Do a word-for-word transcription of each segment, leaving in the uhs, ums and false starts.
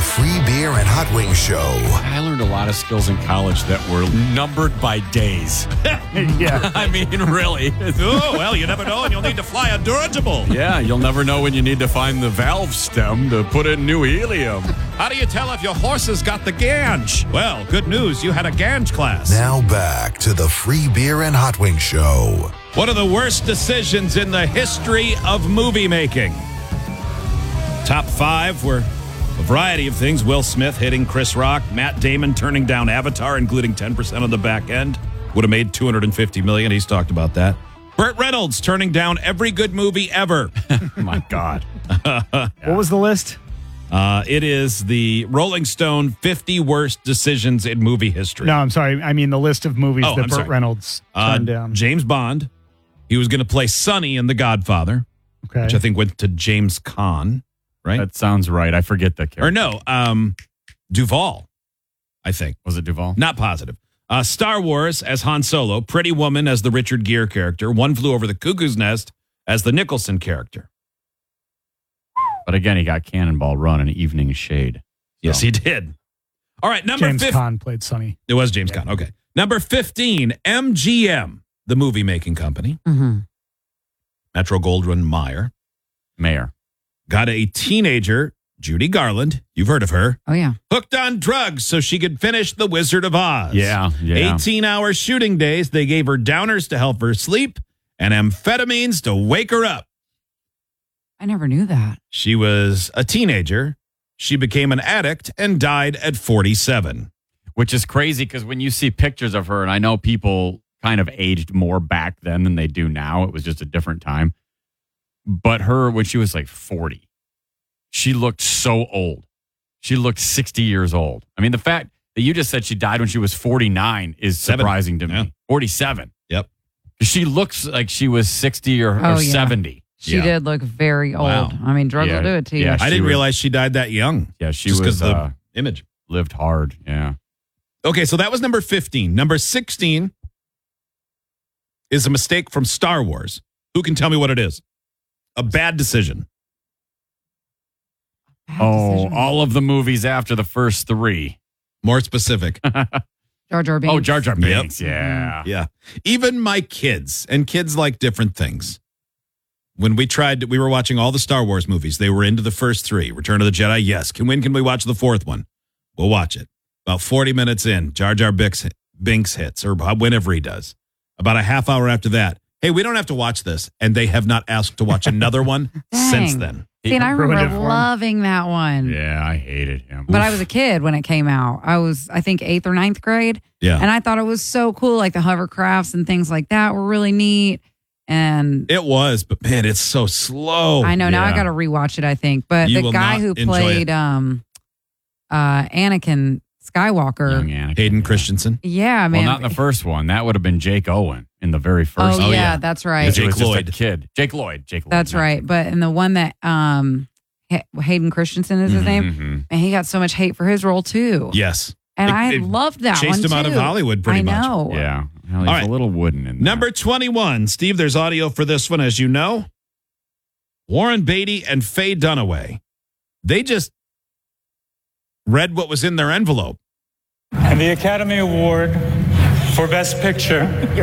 Free Beer and Hot Wings Show. I learned a lot of skills in college that were numbered by days. Yeah. I mean, really. Oh, well, you never know, and you'll need to fly a dirigible. Yeah, you'll never know when you need to find the valve stem to put in new helium. How do you tell if your horse has got the ganj? Well, good news, you had a ganj class. Now back to the Free Beer and Hot Wings Show. One of the worst decisions in the history of movie making. Top five were a variety of things. Will Smith hitting Chris Rock. Matt Damon turning down Avatar, including ten percent on the back end. Would have made two hundred fifty million dollars. He's talked about that. Burt Reynolds turning down every good movie ever. Oh, my God. What was the list? Uh, it is the Rolling Stone fifty worst decisions in movie history. No, I'm sorry. I mean the list of movies Oh, that I'm Burt sorry. Reynolds Uh, turned down. James Bond. He was going to play Sonny in The Godfather, Okay. which I think went to James Caan, right? That sounds right. I forget the character. Or no, um, Duvall, I think. Was it Duvall? Not positive. Uh, Star Wars as Han Solo, Pretty Woman as the Richard Gere character, One Flew Over the Cuckoo's Nest as the Nicholson character. But again, he got Cannonball Run and Evening Shade. Yes, So- he did. All right, number James fifteen. Caan played Sonny. It was James Caan. Okay. Number fifteen, M G M, the movie making company. Mm-hmm. Metro Goldwyn Mayer. Mayor. Got a teenager, Judy Garland. You've heard of her. Oh, yeah. Hooked on drugs so she could finish The Wizard of Oz. Yeah, yeah. eighteen-hour shooting days. They gave her downers to help her sleep and amphetamines to wake her up. I never knew that. She was a teenager. She became an addict and died at forty-seven. Which is crazy because when you see pictures of her, and I know people kind of aged more back then than they do now. It was just a different time. But her, when she was like forty, she looked so old. She looked sixty years old. I mean, the fact that you just said she died when she was forty-nine is Seven. surprising to Yeah. me. forty-seven. Yep. She looks like she was sixty or, Oh, or yeah. seventy. She Yeah. did look very old. Wow. I mean, drugs Yeah. will do it to you. Yeah. I She didn't was- realize she died that young. Yeah, she Just was because the uh, image. lived hard. Yeah. Okay, so that was number fifteen. Number sixteen is a mistake from Star Wars. Who can tell me what it is? A bad decision. Bad Oh, decision. all of the movies after the first three. More specific. Jar Jar Binks. Oh, Jar Jar Yep. Binks. Yeah. Yeah. Even my kids, and kids like different things. When we tried, we were watching all the Star Wars movies. They were into the first three. Return of the Jedi, yes. Can when can we watch the fourth one? We'll watch it. About forty minutes in, Jar Jar Binks, Binks hits, or whenever he does. About a half hour after that, hey, we don't have to watch this. And they have not asked to watch another one since Dang. then. See, and I Ruined it remember for him. loving that one. Yeah, I hated him. But Oof. I was a kid when it came out. I was, I think, eighth or ninth grade. Yeah. And I thought it was so cool. Like the hovercrafts and things like that were really neat. And It was, but man, it's so slow. I know now I yeah. got to rewatch it, I think. But You the will guy not who enjoy played it. um, uh, Anakin Skywalker. Young Anakin, Hayden yeah. Christensen. Yeah, Well, man. not in the first one. That would have been Jake Owen in the very first oh, one. yeah, yeah. that's right. Because he Jake was just Lloyd. a kid. Jake Lloyd. Jake Lloyd. That's yeah. right. But in the one that um, Hay- Hayden Christensen is his name, Mhm. and he got so much hate for his role too. Yes. And It- I it loved that one chased him out of too. Hollywood pretty I much. know. Yeah. Well, he's All right. a little wooden in there. Number twenty-one. Steve, there's audio for this one, as you know. Warren Beatty and Faye Dunaway. They just read what was in their envelope. And the Academy Award for Best Picture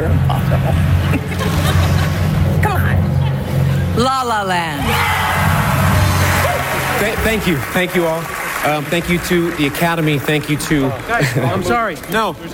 La La Land. Th- thank you. Thank you all. Um, thank you to the Academy. Thank you to. I'm sorry. No.